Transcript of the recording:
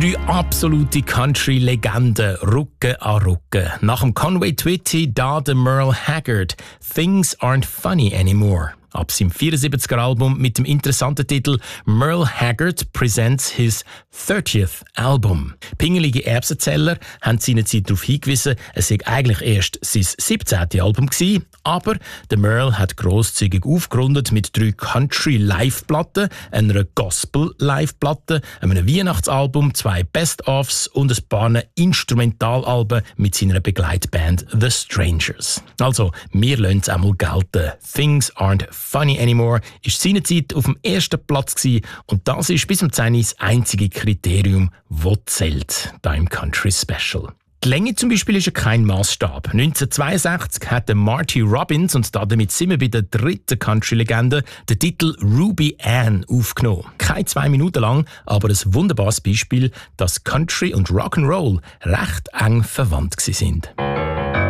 Drei absolute Country-Legenden, Rücken an Rücken. Nach dem Conway Twitty da der Merle Haggard. «Things aren't funny anymore». Ab seinem 74er-Album mit dem interessanten Titel «Merle Haggard presents his 30th Album». Pingelige Erbsenzähler haben seinerzeit darauf hingewiesen, es sei eigentlich erst sein 17. Album gewesen, aber der Merle hat grosszügig aufgerundet mit 3 Country-Live-Platten, einer Gospel-Live-Platte, einem Weihnachtsalbum, 2 Best-ofs und ein paar Instrumentalalben mit seiner Begleitband The Strangers. Also, wir lassen es einmal gelten. «Things aren't funny anymore» ist seinerzeit auf dem ersten Platz gewesen, und das ist bis zum 10 das einzige Kriterium, das zählt, da im Country Special. Die Länge zum Beispiel ist ja kein Maßstab. 1962 hat Marty Robbins, und damit sind wir bei der dritten Country-Legende, den Titel «Ruby Ann» aufgenommen. Keine 2 Minuten lang, aber ein wunderbares Beispiel, dass Country und Rock'n'Roll recht eng verwandt sind.